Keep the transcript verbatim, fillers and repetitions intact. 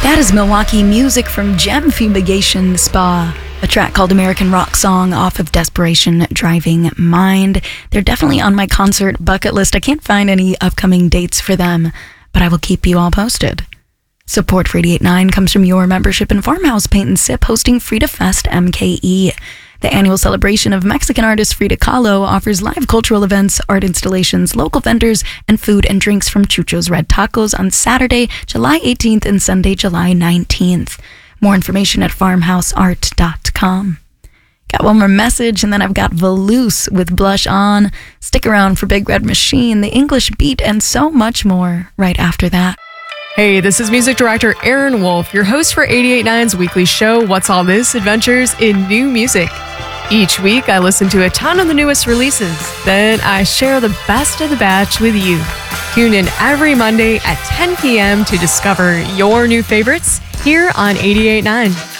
That is Milwaukee music from Gem Fumigation Spa, a track called American Rock Song off of Desperation Driving Mind. They're definitely on my concert bucket list. I can't find any upcoming dates for them, but I will keep you all posted. Support for eighty-eight point nine comes from your membership in Farmhouse Paint and Sip, hosting Frida Fest M K E. The annual celebration of Mexican artist Frida Kahlo offers live cultural events, art installations, local vendors, and food and drinks from Chucho's Red Tacos on Saturday, July eighteenth and Sunday, July nineteenth. More information at farmhouse art dot com. Got one more message, and then I've got Valoose with Blush On. Stick around for Big Red Machine, The English Beat, and so much more right after that. Hey, this is music director Aaron Wolf, your host for eighty-eight point nine's weekly show, What's All This? Adventures in New Music. Each week, I listen to a ton of the newest releases. Then I share the best of the batch with you. Tune in every Monday at ten p.m. to discover your new favorites here on eighty-eight point nine.